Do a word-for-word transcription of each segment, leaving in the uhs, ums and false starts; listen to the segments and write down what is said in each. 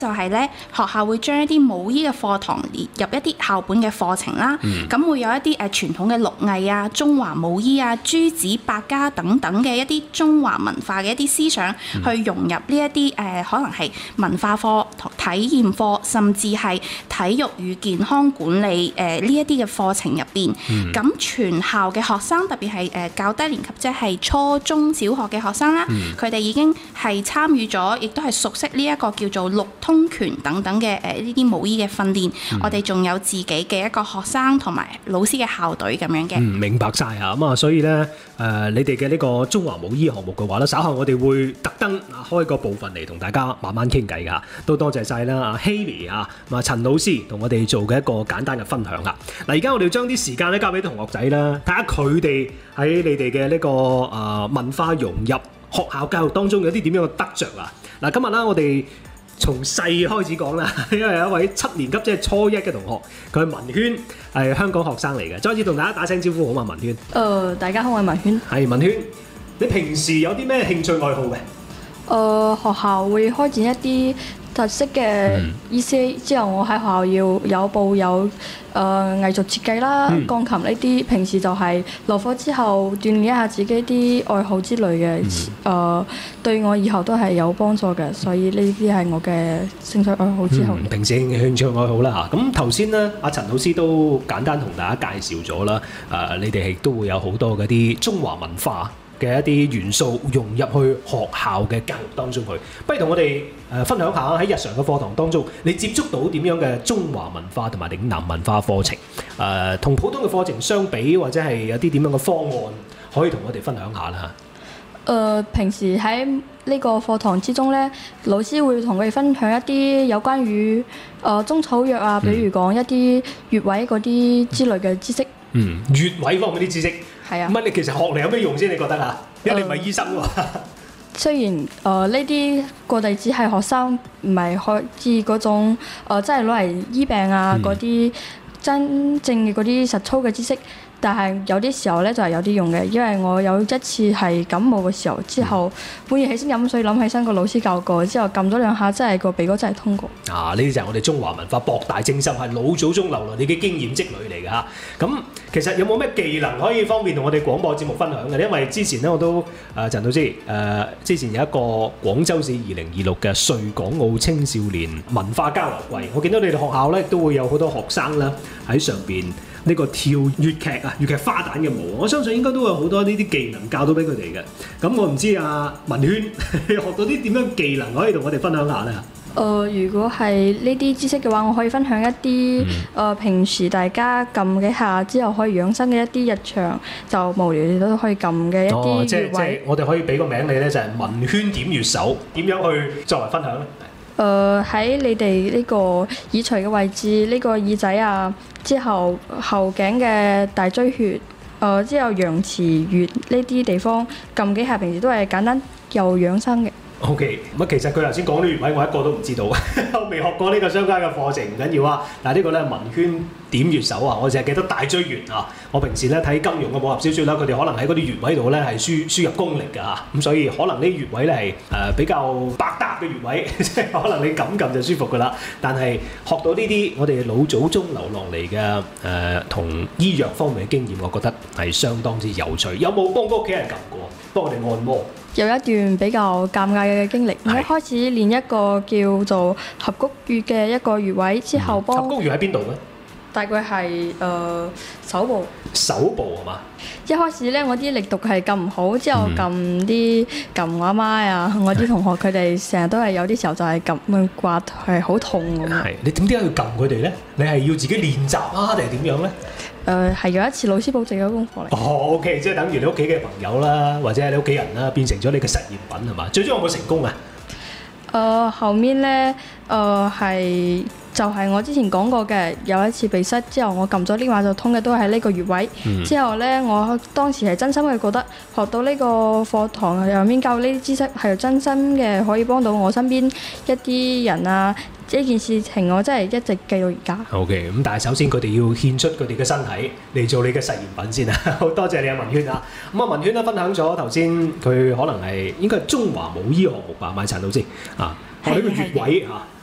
就係咧，學校會將一啲舞醫嘅課堂列入一啲校本嘅課程啦。咁、嗯、會有一啲誒傳統嘅六藝啊、中華舞醫啊、諸子百家等等嘅一啲中華文化嘅一啲思想，嗯、去融入呢一啲誒可能係文化課、體驗課，甚至係體育與健康管理誒呢一啲嘅課程入邊。咁、嗯、全校嘅學生，特別係誒較低年級，即係初中小學嘅學生啦，佢哋、嗯、已經係參與咗，亦都係熟悉呢一個叫做六通拳等等嘅誒呢啲舞醫嘅訓練，嗯、我哋仲有自己嘅一個學生同埋老師嘅校隊咁樣嘅。 嗯，明白晒啊！咁啊，所以咧誒、呃，你哋嘅呢個中華舞醫項目嘅話咧，稍後我哋會特登啊開個部分嚟同大家慢慢傾偈㗎。都多謝晒啦，阿 Hailey 啊，咁啊陳老師同我哋做嘅一個簡單嘅分享啦。嗱，而家我哋要將啲時間咧交俾同學仔啦，睇下佢哋喺你哋嘅呢個誒、呃、文化融入學校教育當中有啲點樣嘅得着啊！嗱，今日啦，我哋從細開始講啦，因為有一位七年級即係初一嘅同學，佢係文軒，係香港學生嚟嘅。再次同大家打聲招呼好嘛，文軒。誒、 呃，大家好，我係文軒。 係文軒，你平時有啲咩興趣愛好嘅？誒、 呃，學校會開展一啲特色嘅 E C A，、嗯、之後我喺學校要有報有誒、呃、藝術設計啦、嗯、鋼琴呢啲，平時就係落課之後鍛鍊一下自己啲愛好之類嘅，誒、嗯呃、對我以後都係有幫助嘅，所以呢啲係我嘅興趣愛好之後、嗯。平時嘅興趣愛好啦嚇，咁頭先咧，阿陳老師都簡單同大家介紹咗啦，誒、呃、你哋亦都會有好多嗰啲中華文化嘅一啲元素融入去學校嘅教育當中去，不如同我哋誒分享下喺日常嘅課堂當中，你接觸到點樣嘅中華文化同埋嶺南文化課程？誒、呃，同普通嘅課程相比，或者係有啲點樣嘅方案，可以同我哋分享下啦。誒、呃，平時喺呢個課堂之中咧，老師會同佢哋分享一啲有關於誒、呃、中草藥啊，比如講一啲穴位嗰啲之類嘅知識。嗯，穴位方面啲知識。係啊，乜你其實學嚟有咩用先？你覺得啊？因為你唔係醫生喎。雖然誒呢啲個弟子係學生，唔係可以嗰種誒，即係攞嚟醫病啊嗰啲、嗯、真正嘅嗰啲實操嘅知識。但係有啲時候咧就係有啲用嘅，因為我有一次係感冒嘅時候，之後半夜起身飲水，諗起身個老師教過，之後撳咗兩下，真係個鼻哥真係通過。啊！呢啲就係我哋中華文化博大精深，係老祖宗留來你嘅經驗積累嚟㗎嚇。咁其實有冇咩技能可以方便同我哋廣播節目分享嘅？因為之前咧我都誒、呃、陳老師誒、呃、之前有一個廣州市二零二六嘅穗港澳青少年文化交流季，我見到你哋學校咧都會有好多學生啦喺上邊。呢個跳粵劇啊，粵劇花旦嘅舞，我相信應該都有好多呢啲技能教到俾佢哋嘅。咁我唔知啊，文軒學到啲點樣技能可以同我哋分享下咧？誒、呃，如果係呢啲知識嘅話，我可以分享一啲誒、嗯呃、平時大家撳幾下之後可以養生嘅一啲日常就無聊你都可以撳嘅一啲穴位。哦，即係即係我哋可以俾個名你咧，就係、是、文軒點穴手，點樣去作為分享咧？誒喺、呃、你哋呢個耳垂嘅位置，呢、這個耳仔啊，之後後頸嘅大椎穴，誒、呃、之後陽池穴呢啲地方撳幾下，平時都係簡單又養生嘅。O.K. 咁其實佢頭先講啲穴位，我一個都唔知道，我未學過呢個相關嘅課程，唔緊要啊。但係呢個咧文軒點穴手啊，我淨係記得大椎穴啊。我平時咧睇金庸嘅武俠小説啦，佢哋可能喺嗰啲穴位度咧係輸輸入功力㗎嚇，咁所以可能呢啲穴位咧係誒比較百搭嘅穴位，即係可能你撳撳就舒服㗎啦。但係學到呢啲我哋老祖宗留落嚟嘅誒同醫藥方面嘅經驗，我覺得係相當之有趣。有冇幫屋企人撳過？幫我哋按摩？有一段比較尷尬嘅經歷，我一開始練一個叫做合谷穴嘅一個穴位，之後幫、嗯、合谷穴喺邊度咧？大概係誒、呃、手部。手部係嘛？一開始咧，我啲力度係撳唔好，之後撳啲撳我阿媽啊，我啲同學佢哋成日都係有啲時候就係撳咁刮，係好痛咁。係你點解要撳佢哋咧？你係要自己練習啊，定係點樣咧？誒係、呃、有一次老師佈置咗功課嚟。哦 ，OK， 即係等於你屋企嘅朋友啦，或者係你屋企人啦，變成咗你嘅實驗品係嘛？最終有冇成功啊？誒、呃、後面咧，誒、呃、係就係、是、我之前講過嘅，有一次鼻塞之後，我撳咗呢話就通嘅，都係呢個穴位。嗯、之後咧，我當時係真心嘅覺得學到呢個課堂入面教呢啲知識係真心嘅，可以幫到我身邊一啲人啊。呢件事情我真係一直記到而家。OK， 咁但係首先佢哋要獻出佢哋嘅身體嚟做你嘅實驗品先啊！好多謝你啊，文軒啊！咁啊，文軒咧分享咗頭先佢可能係應該係中華舞醫項目吧，買陳老師啊，學呢個穴位啊。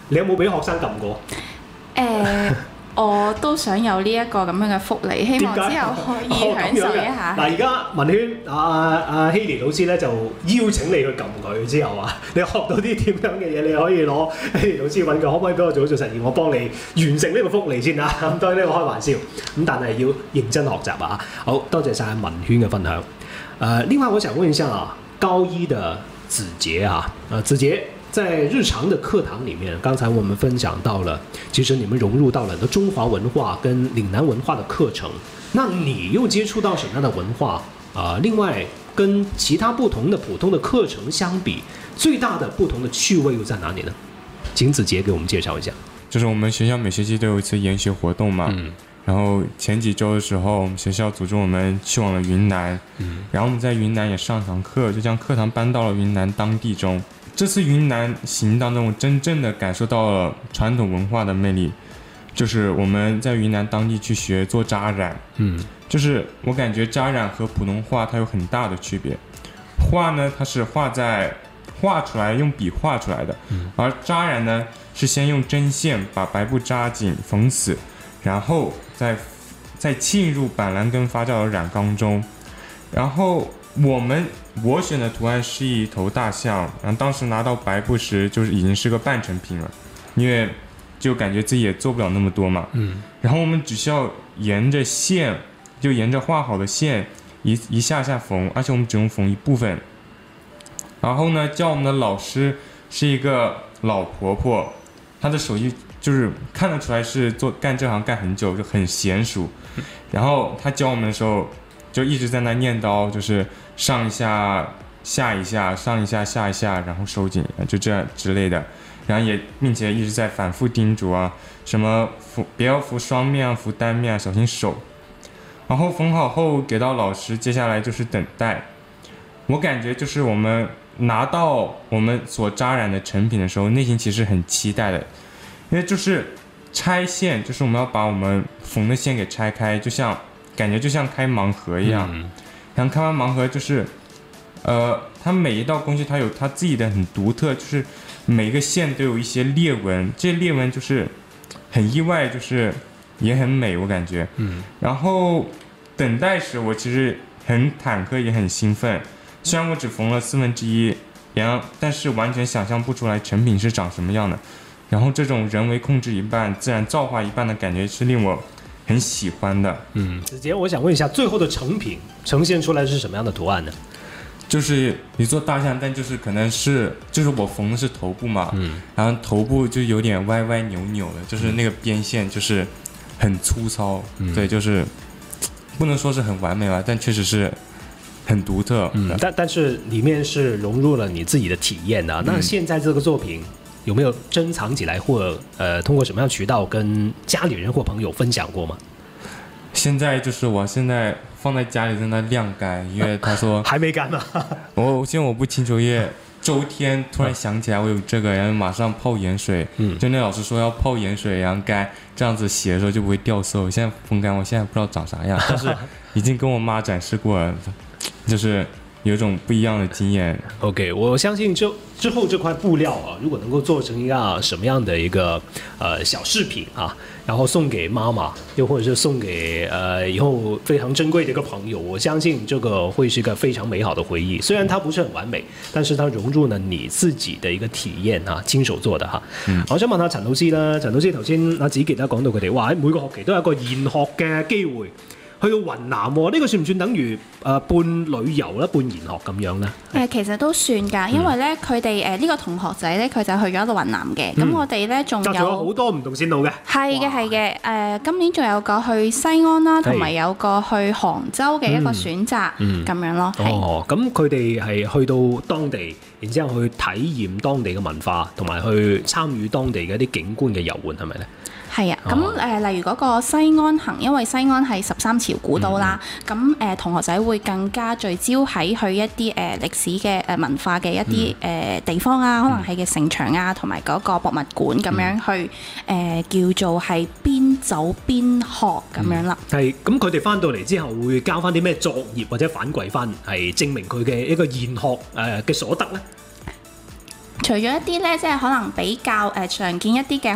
你有冇俾學生撳過？ 誒，我都想有呢一個咁樣嘅福利，希望之後可以享受一下。 嗱，而家文軒阿阿希尼老師咧就邀請你去撳佢之後啊，你學到啲點樣嘅嘢，你可以攞希尼老師揾佢，可唔可以俾我做一做實驗？我幫你完成呢個福利先啊！咁當然呢個開玩笑，咁但係要認真學習啊！好多謝晒文軒嘅分享。誒、呃，另外我想問一下啊，高一的子傑啊，啊子傑。在日常的課堂裡面，剛才我們分享到了，其實你們融入到了很多中華文化跟嶺南文化的課程。那你又接觸到什麼樣的文化啊、呃？另外，跟其他不同的普通的課程相比，最大的不同的趣味又在哪裡呢？請子傑給我們介紹一下。 就是我們學校每學期都有一次研學活動嘛，嗯、然後前幾週的時候，我們學校組織我們去往了雲南，嗯、然後我們在雲南也上堂課，就將課堂搬到了雲南當地中。這次雲南行當中，我真正的感受到了傳統文化的魅力，就是我們在雲南當地去學做紮染，嗯，就是我感覺紮染和普通話它有很大的區別，畫呢它是畫在畫出來用筆畫出來的，嗯、而紮染呢是先用針線把白布紮緊縫死，然後再再浸入板藍根發酵的染缸中，然後我們我選的圖案是一頭大象，然後當時拿到白布時就是已經是個半成品了，因為就感覺自己也做不了那麼多嘛，嗯，然後我們只需要沿着線，就沿着畫好的線一一下下縫，而且我們只用縫一部分。然後呢，教我們的老師是一個老婆婆，她的手藝就是看得出來是做幹這行幹很久，就很嫻熟。然後她教我們的時候就一直在那念叨，就是上一下下一下，上一下下一下，然後收緊，就這樣之類的。然後也並且一直在反覆叮囑啊，什麼縫不要縫雙面啊，縫單面啊，小心手。然後縫好後給到老師，接下來就是等待。我感覺就是我們拿到我們所紮染的成品的時候，內心其實很期待的，因為就是拆線，就是我們要把我們縫的線給拆開，就像感覺就像開盲盒一樣。嗯、然後開完盲盒就是，呃，它每一道工序它有它自己的很獨特，就是每個線都有一些裂紋，這裂紋就是很意外，就是也很美，我感覺。嗯。然後等待時，我其實很忐忑，也很興奮。雖然我只縫了四分之一，然後但是完全想象不出來成品是長什麼樣的。然後這種人為控制一半，自然造化一半的感覺是令我很喜歡的。嗯， 子傑，我想問一下，最後的成品呈現出來是什麼樣的圖案呢？ 就是一座大象，但就是可能是就是我縫的是頭部嘛，嗯，然後頭部就有點歪歪扭扭的，就是那個邊線就是很粗糙，嗯、對，就是不能說是很完美吧，但確實是很獨特。 嗯，但但是裡面是融入了你自己的體驗的、啊。那現在這個作品有沒有珍藏起來，或者呃通過什麼樣渠道跟家裡人或朋友分享過嗎？ 現在就是我現在放在家裡在那晾乾，因為他說還沒乾嘛。 我現在我不清楚，因為周天突然想起來我有這個，然後馬上泡鹽水。嗯，就那老師說要泡鹽水然後乾，這樣子洗的時候就不會掉色。現在風乾，我現在不知道長啥樣，但是已經跟我媽展示過了，就是有一種不一樣的經驗。 OK， 我相信之之後這塊布料啊，如果能夠做成一個什麼樣的一個呃小飾品啊，然後送給媽媽，又或者是送給呃以後非常珍貴的一個朋友，我相信這個會是一個非常美好的回憶。雖然它不是很完美，但是它融入了你自己的一個體驗啊，親手做的哈。嗯、我想問下陳老師啦，陳老師頭先阿子傑都講到佢哋話喺每個學期都有一個研學嘅機會。去到雲南喎，呢、這個算唔算等於誒、呃、半旅遊啦、半研學咁樣咧？ 誒其實都算㗎，因為咧佢哋誒呢個同學仔咧，佢就去咗到雲南嘅。咁、嗯、我哋咧仲有好多唔同線路嘅。 係嘅係嘅，誒、呃、今年仲有個去西安啦，同埋有個去杭州嘅一個選擇咁、嗯嗯、樣咯。 哦，咁佢哋係去到當地，然之後去體驗當地嘅文化，同埋去參與當地嘅一啲景觀嘅遊玩，係咪咧？ 係啊，咁誒、呃、例如嗰個西安行，因為西安係十三朝古都啦，咁誒、嗯呃、同學仔會更加聚焦喺去一啲誒、呃、歷史嘅誒、呃、文化嘅一啲誒、嗯呃、地方啊，可能係嘅城牆啊，同埋嗰個博物館咁樣去誒、呃、叫做係邊走邊學咁樣啦。 係、嗯，咁佢哋翻到嚟之後會交翻啲咩作業或者反饋翻，係證明佢嘅一個研學誒嘅所得咧？ 除咗一啲咧，即係可能比較誒常見一啲嘅